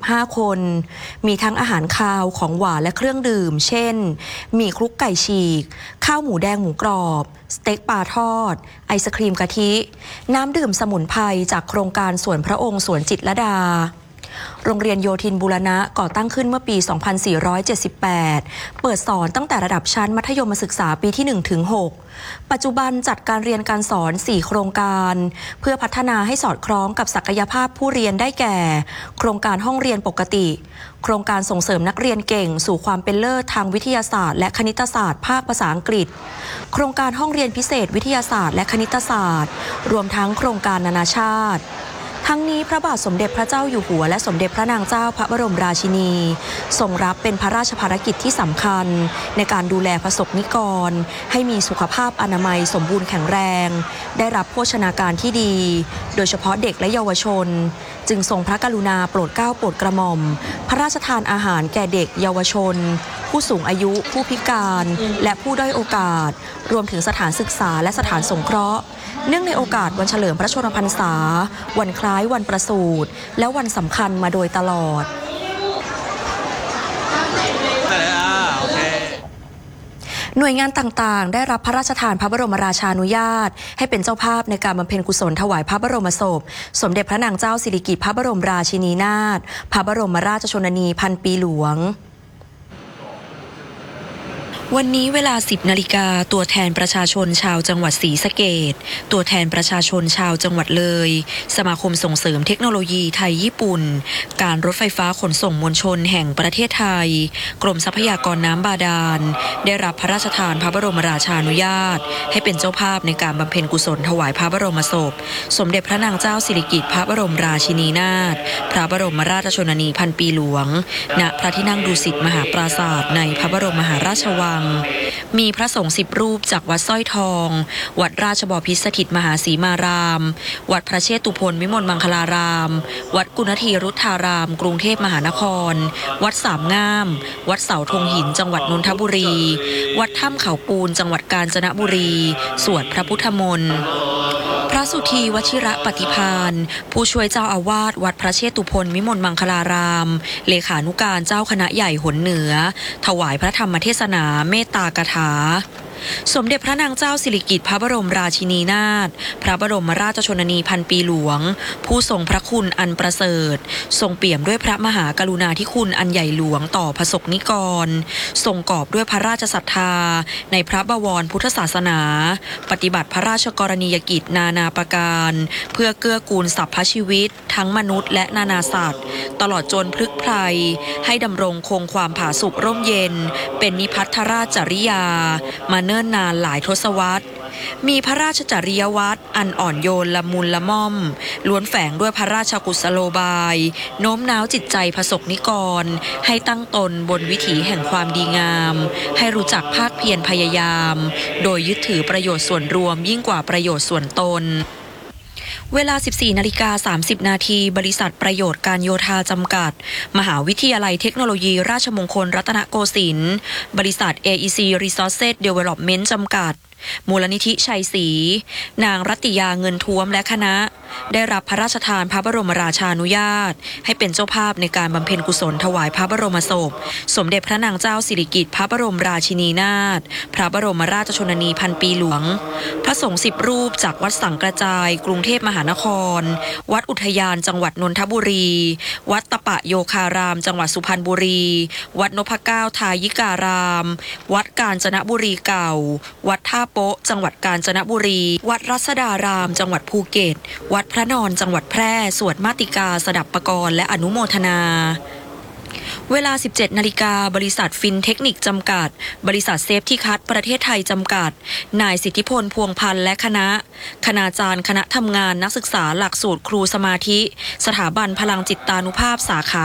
15 คน มีทั้งอาหารคาวของหวานและเครื่องดื่มเช่นหมี่คลุกไก่ฉีกข้าวหมูแดงหมูกรอบสเต็กปลาทอดไอศครีมกะทิน้ำดื่มสมุนไพรจากโครงการสวนพระองค์สวนจิตรลดาโรงเรียนโยธินบูรณะก่อตั้งขึ้นเมื่อปี 2478 เปิดสอนตั้งแต่ระดับชั้นมัธยมศึกษาปีที่ 1 ถึง 6 ปัจจุบันจัดการเรียนการสอน 4 โครงการเพื่อพัฒนาให้สอดคล้องกับศักยภาพผู้เรียนได้แก่ โครงการห้องเรียนปกติโครงการส่งเสริมนักเรียนเก่งสู่ความเป็นเลิศทางวิทยาศาสตร์และคณิตศาสตร์ภาคภาษาอังกฤษโครงการห้องเรียนพิเศษวิทยาศาสตร์และคณิตศาสตร์รวมทั้งโครงการนานาชาติทั้งนี้พระบาทสมเด็จพระเจ้าอยู่หัวและสมเด็จพระนางเจ้าพระบรมราชินีทรงรับเป็นพระราชภารกิจที่สำคัญในการดูแลประสบนิกรให้มีสุขภาพอนามัยสมบูรณ์แข็งแรงได้รับโภชนาการที่ดีโดยเฉพาะเด็กและเยาวชนจึงทรงพระกรุณาโปรดเกล้าโปรดกระหม่อมพระราชทานอาหารแก่เด็กเยาวชนผู้สูงอายุผู้พิการและผู้ด้อยโอกาสรวมถึงสถานศึกษาและสถานสงเคราะห์เนื่องในโอกาสวันเฉลิมพระชนมพรรษาวันคล้ายวันประสูติและวันสำคัญมาโดยตลอดหน่วยงานต่างๆได้รับพระราชทานพระบรมราชานุญาตให้เป็นเจ้าภาพในการบำเพ็ญกุศลถวายพระบรมศพสมเด็จพระนางเจ้าสิริกิติ์พระบรมราชินีนาถพระบรมราชชนนีพันปีหลวงวันนี้เวลา 10 นาฬิกาตัวแทนประชาชนชาวจังหวัดศรีสะเกษตัวแทนประชาชนชาวจังหวัดเลยสมาคมส่งเสริมเทคโนโลยีไทยญี่ปุ่นการรถไฟฟ้าขนส่งมวลชนแห่งประเทศไทยกรมทรัพยากรน้ำบาดาลได้รับพระราชทานพระบรมราชานุญาตให้เป็นเจ้าภาพในการบำเพ็ญกุศลถวายพระบรมศพสมเด็จพระนางเจ้าสิริกิติ์พระบรมราชินีนาถพระบรมราชชนนีพันปีหลวงณพระที่นั่งดุสิตมหาปราสาทในพระบรมมหาราชวังมีพระสงฆ์10 รูปจากวัดสร้อยทองวัดราชบพิตรสถิตมหาสีมารามวัดพระเชตุพนวิมลมังคลารามวัดกุณฑีรุทธารามกรุงเทพมหานครวัดสามงามวัดเสาธงหินจังหวัดนนทบุรีวัดถ้ำเขาปูนจังหวัดกาญจนบุรีสวดพระพุทธมนต์พระสุธีวชิระปฏิภาณผู้ช่วยเจ้าอาวาสวัดพระเชตุพนวิมลมังคลารามเลขานุการเจ้าคณะใหญ่หนเหนือถวายพระธรรมเทศนาเมตตากถาสมเด็จพระนางเจ้าสิริกิติ์พระบรมราชินีนาถพระบรมราชชนนีพันปีหลวงผู้ทรงพระคุณอันประเสริฐทรงเปี่ยมด้วยพระมหากรุณาธิคุณอันใหญ่หลวงต่อประสบนิกรทรงกอบด้วยพระราชศรัทธาในพระบวรพุทธศาสนาปฏิบัติพระราชกรณียกิจนานาประการเพื่อเกื้อกูลสรรพชีวิตทั้งมนุษย์และนานาสัตว์ตลอดจนพฤกษ์ไพรให้ดำรงคงความผาสุกร่มเย็นเป็นนิพัทธราชจริยามาเนิ่นนานหลายทศวรรษมีพระราชจริยวัตรอันอ่อนโยนละมุนละม่อมล้วนแฝงด้วยพระราชกุศโลบายโน้มน้าวจิตใจประสบนิกรให้ตั้งตนบนวิถีแห่งความดีงามให้รู้จักภาคเพียรพยายามโดยยึดถือประโยชน์ส่วนรวมยิ่งกว่าประโยชน์ส่วนตนเวลา 14:30 นาทีบริษัทประโยชน์การโยธาจำกัดมหาวิทยาลัยเทคโนโลยีราชมงคลรัตนโกสินทร์บริษัท AEC Resources Development จำกัดมูลนิธิชัยศรีนางรัตติยาเงินท้วมและคณะได้รับพระราชทานพระบรมราชานุญาตให้เป็นเจ้าภาพในการบำเพ็ญกุศลถวายพระบรมศพสมเด็จพระนางเจ้าสิริกิติ์พระบรมราชินีนาถพระบรมราชชนนีพันปีหลวงพระสงฆ์10 รูปจากวัดสังกระจายกรุงเทพมหานครวัดอุทยานจังหวัดนนทบุรีวัดตะปะโยคารามจังหวัดสุพรรณบุรีวัดนพเก้าทายิการามวัดกาญจนบุรีเก่าวัดท่าโป๊ะจังหวัดกาญจนบุรีวัดรัศดารามจังหวัดภูเก็ตวัดพระนอนจังหวัดแพร่สวดมาติกาสดับปกรณ์และอนุโมทนาเวลา 17 นาฬิกาบริษัทฟินเทคนิคจำกัดบริษัทเซฟที่คัดประเทศไทยจำกัดนายสิทธิพลพวงพันธ์และคณะคณาจารย์คณะทำงานนักศึกษาหลักสูตรครูสมาธิสถาบันพลังจิตตานุภาพสาขา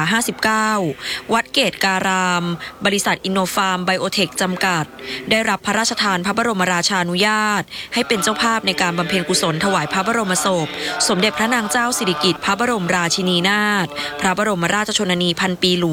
59 วัดเกตการามบริษัทอินโนฟาร์มไบโอเทคจำกัดได้รับพระราชทานพระบรมราชานุญาตให้เป็นเจ้าภาพในการบำเพ็ญกุศลถวายพระบรมศพสมเด็จพระนางเจ้าสิริกิติ์พระบรมราชินีนาถพระบรมราชชนนีพันปีหลวง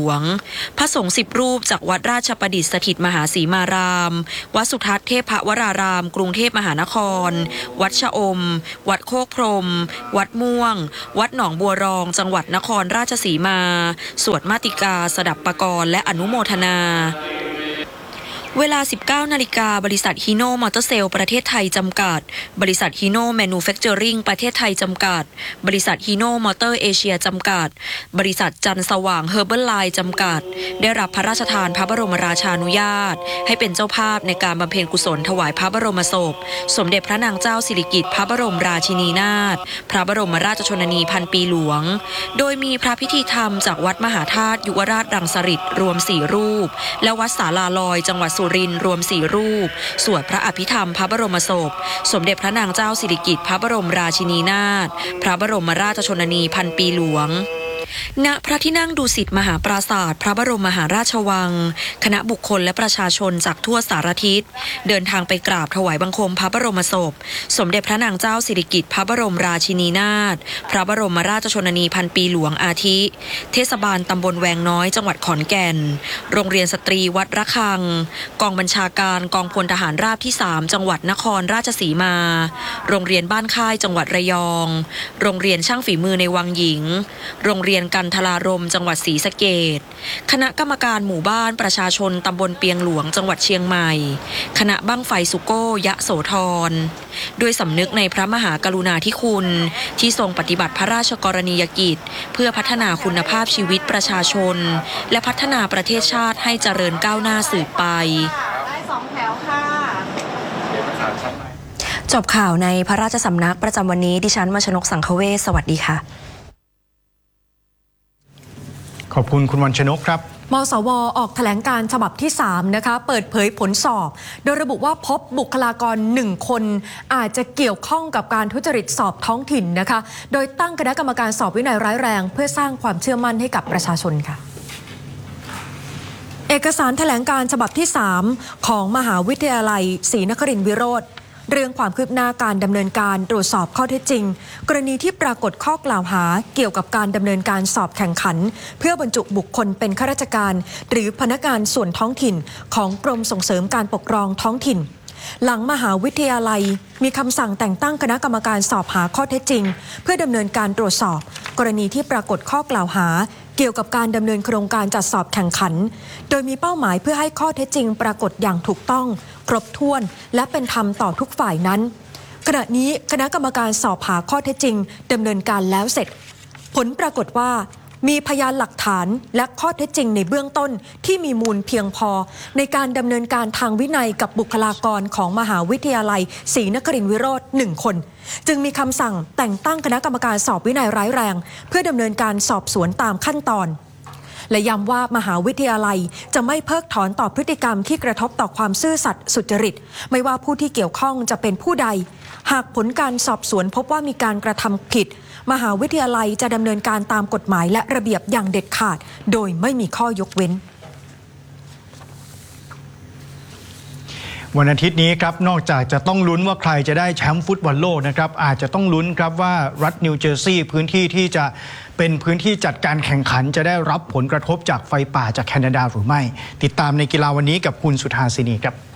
พระสงฆ์10 รูปจากวัดราชประดิษฐ์สถิตมหาสีมาราม วัดสุทัศน์เทพวราราม กรุงเทพมหานคร วัดชะอม วัดโคกพรหม วัดม่วง วัดหนองบัวรอง จังหวัดนครราชสีมา สวดมาติกา สดับปกรณ์และอนุโมทนาเวลา 19 นาฬิกาบริษัทฮีโน่มอเตอร์เซลประเทศไทยจำกัดบริษัทฮีโน่แมนูแฟคเจอริงประเทศไทยจำกัดบริษัทฮีโน่มอเตอร์เอเชียจำกัดบริษัทจันสว่างเฮอร์เบิลไลน์จำกัดได้รับพระราชทานพระบรมราชานุญาตให้เป็นเจ้าภาพในการบำเพ็ญกุศลถวายพระบรมศพสมเด็จพระนางเจ้าสิริกิติ์พระบรมราชินีนาถพระบรมราชชนนีพันปีหลวงโดยมีพระพิธีธรรมจากวัดมหาธาตุยุวราชรังสฤษฎ์รวม4 รูปและวัดศาลาลอยจังหวัดสุรินทร์รวม4 รูปสวดพระอภิธรรมพระบรมศพสมเด็จพระนางเจ้าสิริกิติ์พระบรมราชินีนาถพระบรมราชชนนีพันปีหลวงณพระที่นั่งดุสิตมหาปราสาทพระบรมมหาราชวังคณะบุคคลและประชาชนจากทั่วสารทิศเดินทางไปกราบถวายบังคมพระบรมศพสมเด็จพระนางเจ้าสิริกิติ์พระบรมราชินีนาถพระบรมราชชนนีพันปีหลวงอาทิเทศบาลตำบลแวงน้อยจังหวัดขอนแก่นโรงเรียนสตรีวัดระฆังกองบัญชาการกองพลทหารราบที่3จังหวัดนครราชสีมาโรงเรียนบ้านค่ายจังหวัดระยองโรงเรียนช่างฝีมือในวังหญิงโรงเรียนกันทลารมจังหวัดศรีสะเกษคณะกรรมการหมู่บ้านประชาชนตำบลเปียงหลวงจังหวัดเชียงใหม่คณะบั้งไฟสุโก้ยะโสธรด้วยสำนึกในพระมหากรุณาธิคุณที่ทรงปฏิบัติพระราชกรณียกิจเพื่อพัฒนาคุณภาพชีวิตประชาชนและพัฒนาประเทศชาติให้เจริญก้าวหน้าสืบไปได้2 แถวค่ะจบข่าวในพระราชสำนักประจำวันนี้ดิฉันมชนกสังคเวชสวัสดีค่ะขอบคุณคุณวรรณชนกครับมสว.ออกแถลงการฉบับที่3นะคะเปิดเผยผลสอบโดยระบุว่าพบบุคลากร1 คนอาจจะเกี่ยวข้องกับการทุจริตสอบท้องถิ่นนะคะโดยตั้งคณะกรรมการสอบวินัยร้ายแรงเพื่อสร้างความเชื่อมั่นให้กับประชาชนค่ะเอกสารแถลงการฉบับที่3ของมหาวิทยาลัยศรีนครินทรวิโรธเรื่องความคืบหน้าการดำเนินการตรวจสอบข้อเท็จจริงกรณีที่ปรากฏข้อกล่าวหาเกี่ยวกับการดำเนินการสอบแข่งขันเพื่อบรรจุบุคคลเป็นข้าราชการหรือพนักงานส่วนท้องถิ่นของกรมส่งเสริมการปกครองท้องถิ่นหลังมหาวิทยาลัยมีคำสั่งแต่งตั้งคณะกรรมการสอบหาข้อเท็จจริงเพื่อดำเนินการตรวจสอบกรณีที่ปรากฏข้อกล่าวหาเกี่ยวกับการดำเนินโครงการจัดสอบแข่งขันโดยมีเป้าหมายเพื่อให้ข้อเท็จจริงปรากฏอย่างถูกต้องครบถ้วนและเป็นธรรมต่อทุกฝ่ายนั้นขณะนี้คณะกรรมการสอบหาข้อเท็จจริงดำเนินการแล้วเสร็จผลปรากฏว่ามีพยานหลักฐานและข้อเท็จจริงในเบื้องต้นที่มีมูลเพียงพอในการดำเนินการทางวินัยกับบุคลากรของมหาวิทยาลัยศรีนครินทรวิโรธ1 คนจึงมีคำสั่งแต่งตั้งคณะกรรมการสอบวินัยร้ายแรงเพื่อดำเนินการสอบสวนตามขั้นตอนและย้ำว่ามหาวิทยาลัยจะไม่เพิกถอนต่อพฤติกรรมที่กระทบต่อความซื่อสัตย์สุจริตไม่ว่าผู้ที่เกี่ยวข้องจะเป็นผู้ใดหากผลการสอบสวนพบว่ามีการกระทำผิดมหาวิทยาลัยจะดำเนินการตามกฎหมายและระเบียบอย่างเด็ดขาดโดยไม่มีข้อยกเว้นวันอาทิตย์นี้ครับนอกจากจะต้องลุ้นว่าใครจะได้แชมป์ฟุตบอลโลกนะครับอาจจะต้องลุ้นครับว่ารัฐนิวเจอร์ซีย์พื้นที่ที่จะเป็นพื้นที่จัดการแข่งขันจะได้รับผลกระทบจากไฟป่าจากแคนาดาหรือไม่ติดตามในกีฬาวันนี้กับคุณสุธาสินีครับ